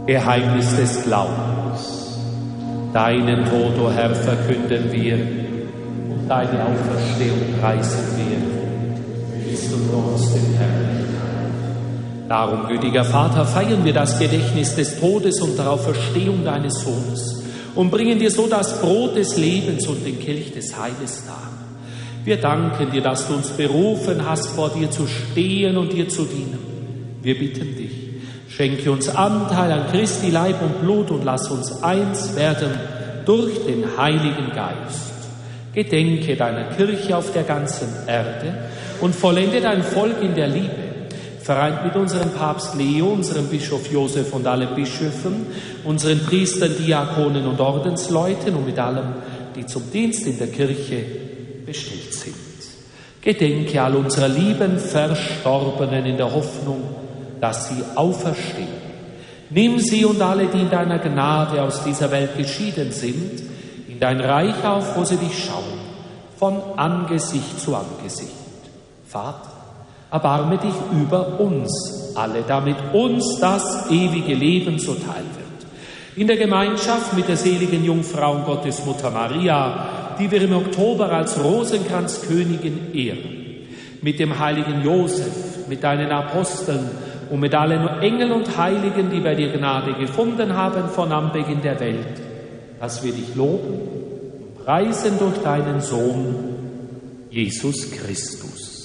Geheimnis des Glaubens. Deinen Tod, o Herr, verkünden wir und deine Auferstehung preisen wir, bis du kommst den Herrn. Darum, gütiger Vater, feiern wir das Gedächtnis des Todes und der Auferstehung deines Sohnes und bringen dir so das Brot des Lebens und den Kelch des Heiles dar. Wir danken dir, dass du uns berufen hast, vor dir zu stehen und dir zu dienen. Wir bitten dich, schenke uns Anteil an Christi Leib und Blut und lass uns eins werden durch den Heiligen Geist. Gedenke deiner Kirche auf der ganzen Erde und vollende dein Volk in der Liebe. Vereint mit unserem Papst Leo, unserem Bischof Josef und allen Bischöfen, unseren Priestern, Diakonen und Ordensleuten und mit allem, die zum Dienst in der Kirche bestellt sind. Gedenke all unserer lieben Verstorbenen in der Hoffnung, dass sie auferstehen. Nimm sie und alle, die in deiner Gnade aus dieser Welt geschieden sind, in dein Reich auf, wo sie dich schauen, von Angesicht zu Angesicht. Vater, erbarme dich über uns alle, damit uns das ewige Leben zuteil wird. In der Gemeinschaft mit der seligen Jungfrau und Gottesmutter Maria, die wir im Oktober als Rosenkranzkönigin ehren, mit dem heiligen Josef, mit deinen Aposteln und mit allen Engeln und Heiligen, die bei dir Gnade gefunden haben von Anbeginn der Welt, dass wir dich loben und preisen durch deinen Sohn, Jesus Christus.